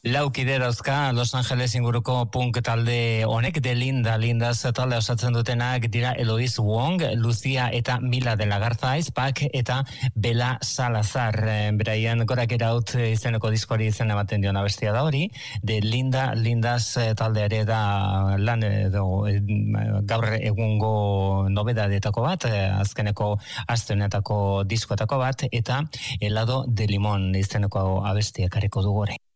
Laukide dauzka Los Angeles inguruko punk talde honek, de Lindas talde osatzen dutenak dira Eloise Wong, Lucia eta Mila de la Garza Aizpak eta Bela Salazar. Beraien gorak eraut izeneko diskoari izen ematen dion abestia da hori, de Lindas taldeare da lan edo gaur egungo nobedadetako bat, azkeneko astenetako diskoetako bat, eta Helado de Limón izeneko abestia kareko dugu orain.